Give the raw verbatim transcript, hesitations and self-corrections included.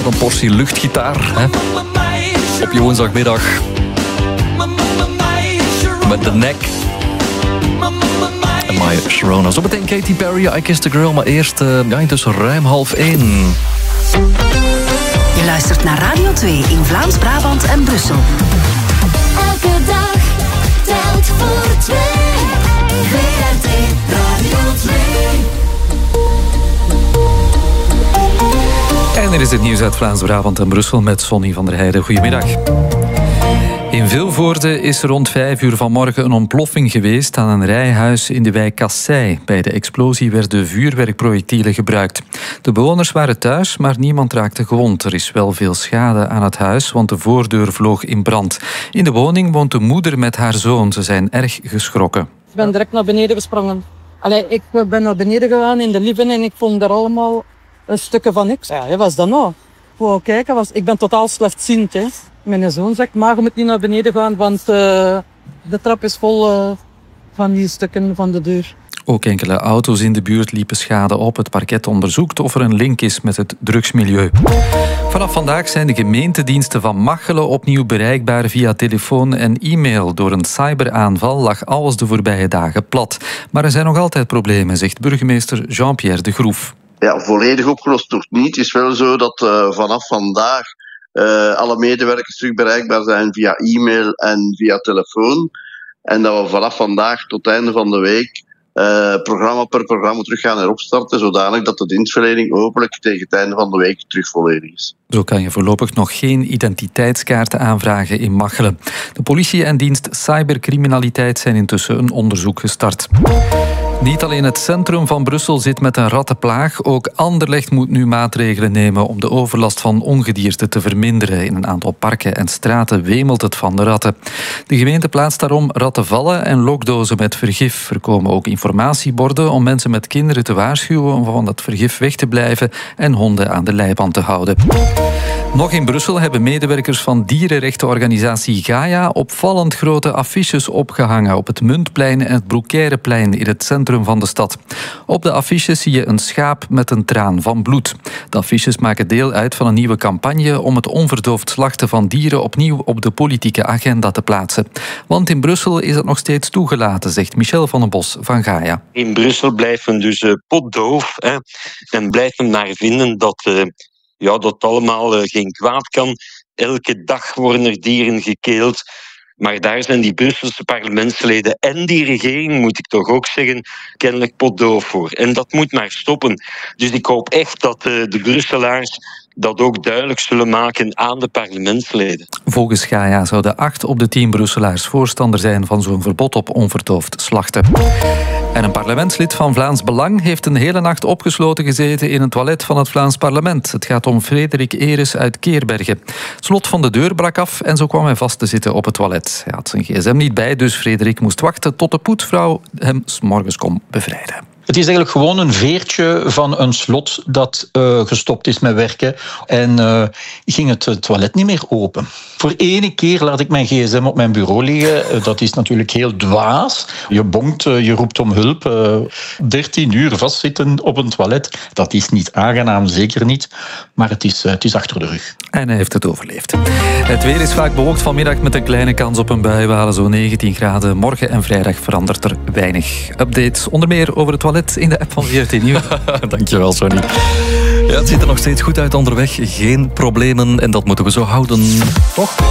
een portie luchtgitaar. Hè? Op je woensdagmiddag. Met de nek. En Maya Sharona. Zo meteen Katy Perry, I Kissed a Girl. Maar eerst, uh, ja, intussen ruim half één. Je luistert naar Radio twee in Vlaams-Brabant en Brussel. Elke dag telt voor twee. V R T Radio twee. En er is het nieuws uit Vlaams-Brabant en Brussel met Sonny van der Heijden. Goedemiddag. In Vilvoorde is rond vijf uur vanmorgen een ontploffing geweest aan een rijhuis in de wijk Kassei. Bij de explosie werden vuurwerkprojectielen gebruikt. De bewoners waren thuis, maar niemand raakte gewond. Er is wel veel schade aan het huis, want de voordeur vloog in brand. In de woning woont de moeder met haar zoon. Ze zijn erg geschrokken. Ik ben direct naar beneden gesprongen. Allee, ik ben naar beneden gegaan in de living en ik vond er allemaal een stukken van niks. Ja, wat was dat nou? Wou kijken, was, ik ben totaal slechtziend. Hè. Mijn zoon zegt, maar je moet niet naar beneden gaan, want uh, de trap is vol uh, van die stukken van de deur. Ook enkele auto's in de buurt liepen schade op. Het parket onderzoekt of er een link is met het drugsmilieu. Vanaf vandaag zijn de gemeentediensten van Machelen opnieuw bereikbaar via telefoon en e-mail. Door een cyberaanval lag alles de voorbije dagen plat. Maar er zijn nog altijd problemen, zegt burgemeester Jean-Pierre de Groef. Ja, volledig opgelost nog niet. Het is wel zo dat uh, vanaf vandaag uh, alle medewerkers terug bereikbaar zijn via e-mail en via telefoon. En dat we vanaf vandaag tot het einde van de week uh, programma per programma terug gaan heropstarten, zodanig dat de dienstverlening hopelijk tegen het einde van de week terug volledig is. Zo kan je voorlopig nog geen identiteitskaarten aanvragen in Machelen. De politie en dienst cybercriminaliteit zijn intussen een onderzoek gestart. Niet alleen het centrum van Brussel zit met een rattenplaag, ook Anderlecht moet nu maatregelen nemen om de overlast van ongedierte te verminderen. In een aantal parken en straten wemelt het van de ratten. De gemeente plaatst daarom rattenvallen en lokdozen met vergif. Er komen ook informatieborden om mensen met kinderen te waarschuwen om van dat vergif weg te blijven en honden aan de leiband te houden. Nog in Brussel hebben medewerkers van dierenrechtenorganisatie Gaia opvallend grote affiches opgehangen op het Muntplein en het Broekeireplein in het centrum van de stad. Op de affiches zie je een schaap met een traan van bloed. De affiches maken deel uit van een nieuwe campagne om het onverdoofd slachten van dieren opnieuw op de politieke agenda te plaatsen. Want in Brussel is het nog steeds toegelaten, zegt Michel van den Bos van Gaia. In Brussel blijven we dus uh, potdoof hè, en blijven maar vinden dat uh, ja, dat allemaal uh, geen kwaad kan. Elke dag worden er dieren gekeeld. Maar daar zijn die Brusselse parlementsleden en die regering, moet ik toch ook zeggen, kennelijk potdoof voor. En dat moet maar stoppen. Dus ik hoop echt dat uh, de Brusselaars dat ook duidelijk zullen maken aan de parlementsleden. Volgens Gaia zouden acht op de tien Brusselaars voorstander zijn van zo'n verbod op onverdoofd slachten. En een parlementslid van Vlaams Belang heeft een hele nacht opgesloten gezeten in een toilet van het Vlaams parlement. Het gaat om Frederik Eres uit Keerbergen. Het slot van de deur brak af en zo kwam hij vast te zitten op het toilet. Hij had zijn gsm niet bij, dus Frederik moest wachten tot de poetsvrouw hem 's morgens kon bevrijden. Het is eigenlijk gewoon een veertje van een slot dat uh, gestopt is met werken. En uh, ging het toilet niet meer open. Voor ene keer laat ik mijn gsm op mijn bureau liggen. Dat is natuurlijk heel dwaas. Je bonkt, je roept om hulp. Uh, dertien uur vastzitten op een toilet, dat is niet aangenaam, zeker niet. Maar het is, uh, het is achter de rug. En hij heeft het overleefd. Het weer is vaak bewolkt vanmiddag met een kleine kans op een bui. We halen zo'n negentien graden. Morgen en vrijdag verandert er weinig. Updates onder meer over het toilet in de app van V R T Nieuws. Dankjewel, Sonny. Ja, het ziet er nog steeds goed uit onderweg. Geen problemen en dat moeten we zo houden. Toch?